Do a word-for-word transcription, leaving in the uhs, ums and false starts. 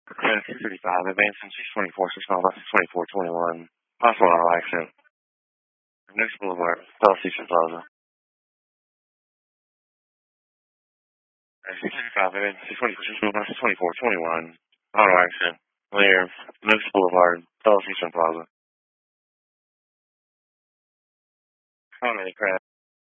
Trend six thirty-five, advancing six twenty-four, six miles by six twenty-four, twenty-one. Possible auto accident. Next Boulevard, South Eastern Plaza. six thirty-five, advancing six twenty-four, six miles by six twenty-four, twenty-one. Auto accident. Clear. Next Boulevard, South Eastern Plaza. How many crash?